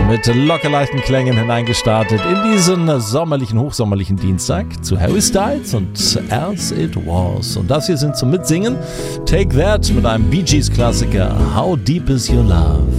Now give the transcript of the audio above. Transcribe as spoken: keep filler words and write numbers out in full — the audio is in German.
mit locker leichten Klängen hineingestartet in diesen sommerlichen, hochsommerlichen Dienstag zu Harry Styles und As It Was. Und das hier sind zum Mitsingen Take That mit einem Bee Gees Klassiker How Deep Is Your Love.